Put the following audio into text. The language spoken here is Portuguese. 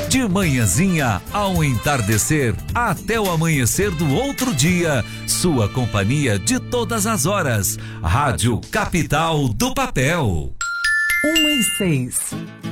De manhãzinha ao entardecer, até o amanhecer do outro dia, sua companhia de todas as horas. Rádio Capital do Papel. 1:06.